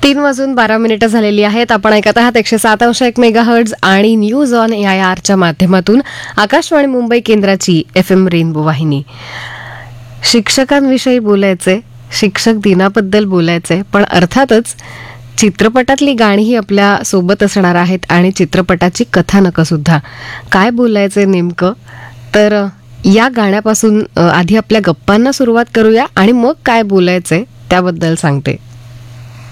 3:12 झालेली आहेत. आपण ऐकत आहात 107.1 मेगाहर्ट्झ आणि न्यूज ऑन AIRच्या माध्यमातून आकाशवाणी मुंबई केंद्राची FM रेनबो वाहिनी. शिक्षकांविषयी बोलायचे, शिक्षक दिनाबद्दल बोलायचे, पण अर्थातच चित्रपटातली गाणीही आपल्या सोबत असणार आहेत आणि चित्रपटाची कथानकं सुद्धा. काय बोलायचे नेमकं, तर या गाण्यापासून आधी आपल्या गप्पांना सुरुवात करूया आणि मग काय बोलायचंय त्याबद्दल सांगते.